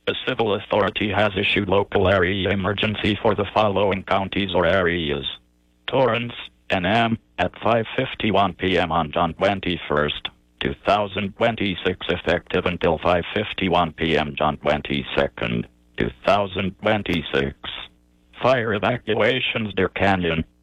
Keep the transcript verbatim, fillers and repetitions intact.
A civil authority has issued local area emergency for the following counties or areas. Torrance, N M, at five fifty-one p m on June twenty-first, two thousand twenty-six, effective until five fifty-one p m June twenty-second, two thousand twenty-six. Fire evacuations Deer Canyon.